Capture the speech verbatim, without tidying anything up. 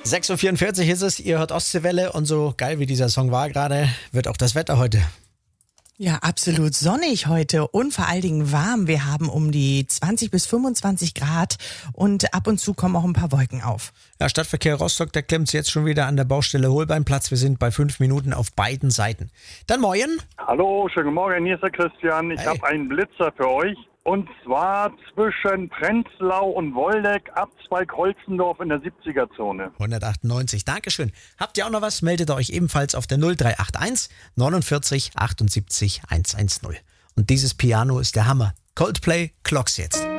sechs Uhr vierundvierzig ist es, ihr hört Ostseewelle und so geil wie dieser Song war gerade, wird auch das Wetter heute. Ja, absolut sonnig heute und vor allen Dingen warm. Wir haben um die zwanzig bis fünfundzwanzig Grad und ab und zu kommen auch ein paar Wolken auf. Ja, Stadtverkehr Rostock, der klemmt jetzt schon wieder an der Baustelle Holbeinplatz. Wir sind bei fünf Minuten auf beiden Seiten. Dann morgen. Hallo, schönen Morgen, hier ist der Christian. Ich Hey. habe einen Blitzer für euch. Und zwar zwischen Prenzlau und Woldeck, Abzweig Holzendorf in der siebziger-Zone. hundertachtundneunzig, Dankeschön. Habt ihr auch noch was? Meldet euch ebenfalls auf der null drei acht eins neunundvierzig achtundsiebzig hundertzehn. Und dieses Piano ist der Hammer. Coldplay, Clocks jetzt.